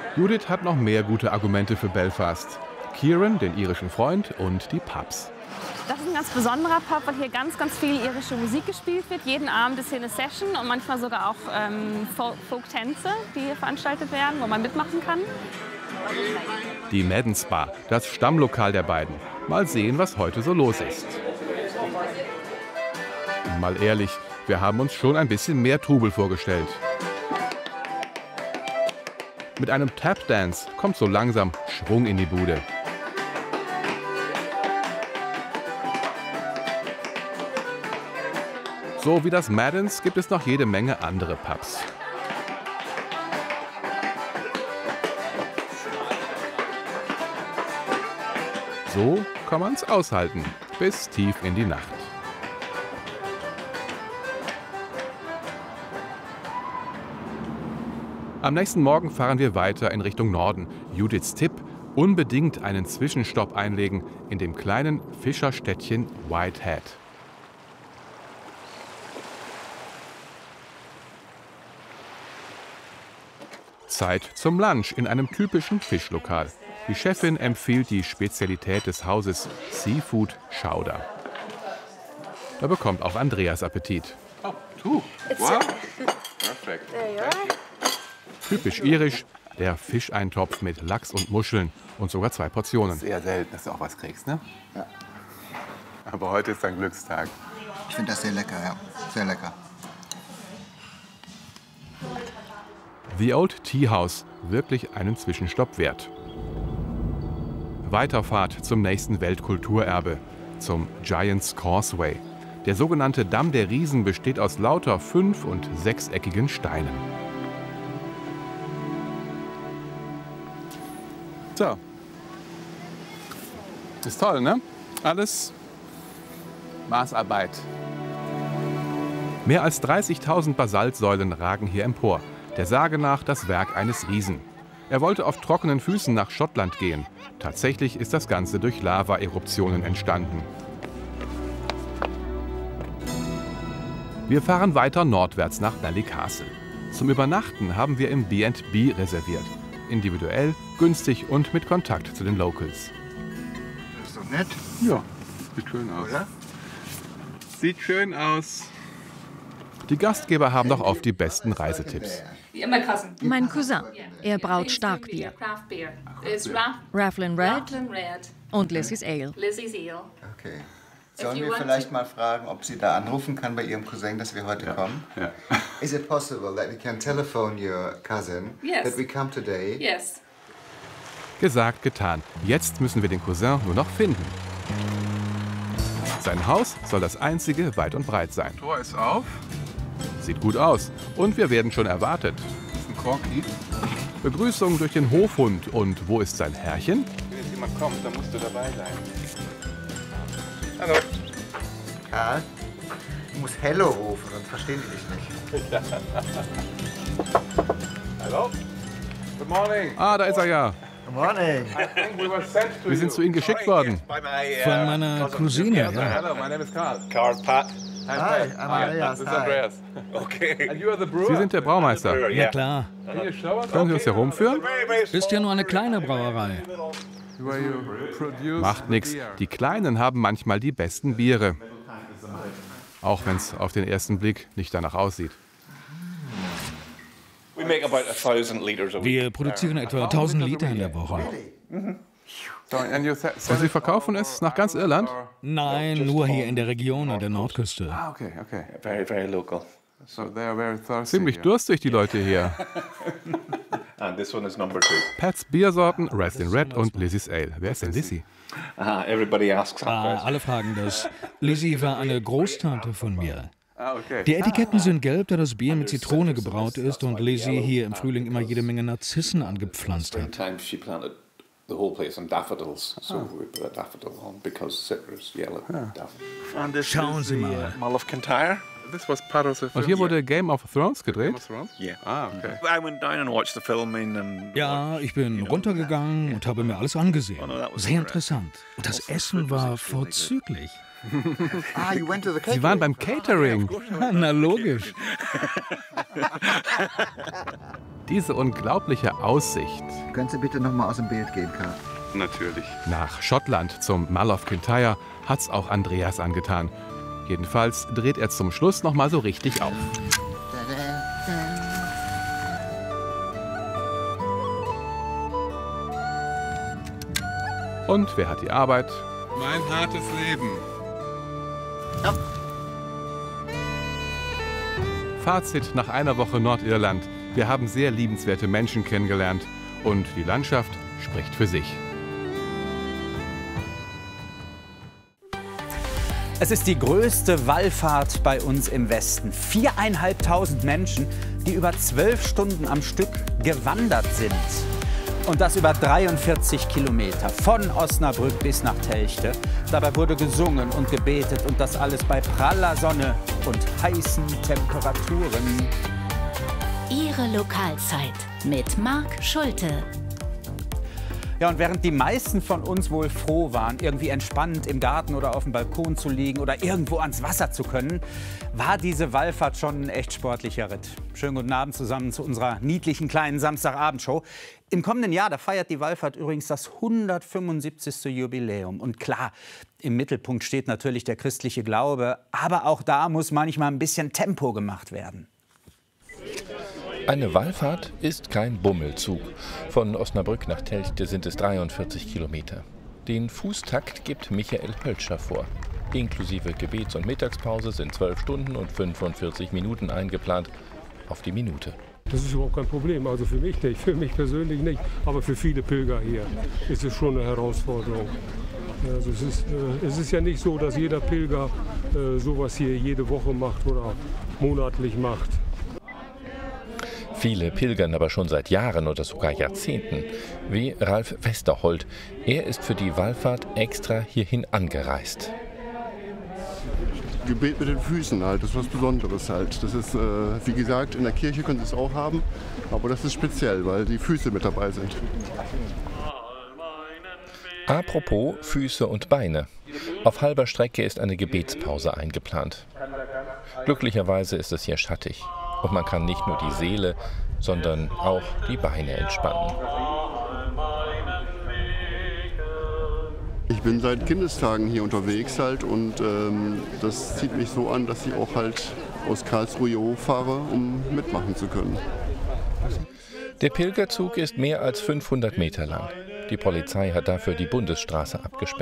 Judith hat noch mehr gute Argumente für Belfast. Kieran, den irischen Freund und die Pubs. Das ist ein ganz besonderer Pub, weil hier ganz, ganz viel irische Musik gespielt wird. Jeden Abend ist hier eine Session und manchmal sogar auch Folk-Tänze, die hier veranstaltet werden, wo man mitmachen kann. Die Maddens Bar, das Stammlokal der beiden. Mal sehen, was heute so los ist. Mal ehrlich, wir haben uns schon ein bisschen mehr Trubel vorgestellt. Mit einem Tapdance kommt so langsam Schwung in die Bude. So wie das Maddens gibt es noch jede Menge andere Pubs. So kann man es aushalten, bis tief in die Nacht. Am nächsten Morgen fahren wir weiter in Richtung Norden. Judiths Tipp: unbedingt einen Zwischenstopp einlegen in dem kleinen Fischerstädtchen Whitehead. Zeit zum Lunch in einem typischen Fischlokal. Die Chefin empfiehlt die Spezialität des Hauses, Seafood Chowder. Da bekommt auch Andreas Appetit. Oh, two. Wow. Perfect. There you are. Typisch irisch, der Fischeintopf mit Lachs und Muscheln und sogar 2 Portionen. Das ist eher selten, dass du auch was kriegst, ne? Ja. Aber heute ist dein Glückstag. Ich finde das sehr lecker, ja. Sehr lecker. The Old Tea House, wirklich einen Zwischenstopp wert. Weiterfahrt zum nächsten Weltkulturerbe, zum Giant's Causeway. Der sogenannte Damm der Riesen besteht aus lauter 5- und 6-eckigen Steinen. So. Ist toll, ne? Alles Maßarbeit. Mehr als 30.000 Basaltsäulen ragen hier empor. Der Sage nach das Werk eines Riesen. Er wollte auf trockenen Füßen nach Schottland gehen. Tatsächlich ist das Ganze durch Lava-Eruptionen entstanden. Wir fahren weiter nordwärts nach Ballycastle. Zum Übernachten haben wir im B&B reserviert. Individuell, günstig und mit Kontakt zu den Locals. Das ist doch nett, Ja, sieht schön aus. oder? Sieht schön aus. Die Gastgeber haben doch oft die besten Reisetipps. Mein Cousin. Er braut Starkbier. Rathlin Red und Lizzie's Ale. Okay. Sollen wir vielleicht mal fragen, ob sie da anrufen kann bei ihrem Cousin, dass wir heute kommen? Ja. Is it possible that we can telephone your cousin that we come today? Yes. Gesagt, getan. Jetzt müssen wir den Cousin nur noch finden. Sein Haus soll das einzige weit und breit sein. Tor ist auf. Sieht gut aus. Und wir werden schon erwartet. Das ist ein Corky. Begrüßung durch den Hofhund. Und wo ist sein Herrchen? Wenn jetzt jemand kommt, dann musst du dabei sein. Hallo. Karl, du musst Hello rufen, sonst verstehen die dich nicht. Hallo. Good morning. Ah, da ist er ja. Good morning. I think we were sent to Wir sind zu Ihnen geschickt worden. Von meiner Cousine, ja. Hello, my name is Carl. Carl Pat. Hi, I'm Andreas. This is Hi. Andreas. Okay. And you are the brewer? Sie sind der Braumeister. Ja klar. Can you show us? Können Sie uns hier rumführen? Ist ja nur eine kleine Brauerei. Where you produce Macht the nix. beer. Die Kleinen haben manchmal die besten Biere. Auch wenn es auf den ersten Blick nicht danach aussieht. We make about 1,000 liters a week. Wir produzieren etwa 1000 Liter in der Woche. So, and you Und Sie verkaufen es nach ganz Irland? Nein, nur hier in der Region an der Nordküste. Ah, okay, okay. Very, very local. So they are very thirsty. Ziemlich here. durstig, die Leute hier. And this one is number 2. Pat's Biersorten, Rathlin Red und Lizzie's Ale. Wer ist denn Lizzie? Everybody asks that question. Alle fragen das. Lizzie war eine Großtante von mir. Ah, okay. Die Etiketten sind gelb, da das Bier mit Zitrone gebraut ist und Lizzie hier im Frühling immer jede Menge Narzissen angepflanzt hat. Sometimes she planted the whole place on daffodils, so we put a daffodil on because citrus yellow daffodil. Schauen Sie mal. Mull of Kintyre. Und hier wurde Game of Thrones gedreht? Ja, ich bin runtergegangen und habe mir alles angesehen. Sehr interessant. Und das Essen war vorzüglich. Sie waren beim Catering. Na logisch. Diese unglaubliche Aussicht. Können Sie bitte noch mal aus dem Bild gehen, Karl? Natürlich. Nach Schottland zum Mull of Kintyre hat's auch Andreas angetan. Jedenfalls dreht er zum Schluss noch mal so richtig auf. Und wer hat die Arbeit? Mein hartes Leben. Fazit nach einer Woche Nordirland. Wir haben sehr liebenswerte Menschen kennengelernt und die Landschaft spricht für sich. Es ist die größte Wallfahrt bei uns im Westen. 4.500 Menschen, die über 12 Stunden am Stück gewandert sind. Und das über 43 Kilometer, von Osnabrück bis nach Telchte. Dabei wurde gesungen und gebetet und das alles bei praller Sonne und heißen Temperaturen. Ihre Lokalzeit mit Marc Schulte. Ja, und während die meisten von uns wohl froh waren, irgendwie entspannt im Garten oder auf dem Balkon zu liegen oder irgendwo ans Wasser zu können, war diese Wallfahrt schon ein echt sportlicher Ritt. Schönen guten Abend zusammen zu unserer niedlichen kleinen Samstagabendshow. Im kommenden Jahr, da feiert die Wallfahrt übrigens das 175. Jubiläum. Und klar, im Mittelpunkt steht natürlich der christliche Glaube, aber auch da muss manchmal ein bisschen Tempo gemacht werden. Eine Wallfahrt ist kein Bummelzug. Von Osnabrück nach Telchte sind es 43 Kilometer. Den Fußtakt gibt Michael Hölscher vor. Inklusive Gebets- und Mittagspause sind 12 Stunden und 45 Minuten eingeplant. Auf die Minute. Das ist überhaupt kein Problem. Also für mich nicht, für mich persönlich nicht. Aber für viele Pilger hier ist es schon eine Herausforderung. Also es ist ja nicht so, dass jeder Pilger sowas hier jede Woche macht oder monatlich macht. Viele pilgern aber schon seit Jahren oder sogar Jahrzehnten, wie Ralf Westerholt. Er ist für die Wallfahrt extra hierhin angereist. Gebet mit den Füßen halt, das ist was Besonderes halt. Das ist, wie gesagt, in der Kirche können Sie es auch haben, aber das ist speziell, weil die Füße mit dabei sind. Apropos Füße und Beine. Auf halber Strecke ist eine Gebetspause eingeplant. Glücklicherweise ist es hier schattig. Und man kann nicht nur die Seele, sondern auch die Beine entspannen. Ich bin seit Kindestagen hier unterwegs halt und das zieht mich so an, dass ich auch halt aus Karlsruhe hier hochfahre, um mitmachen zu können. Der Pilgerzug ist mehr als 500 Meter lang. Die Polizei hat dafür die Bundesstraße abgesperrt.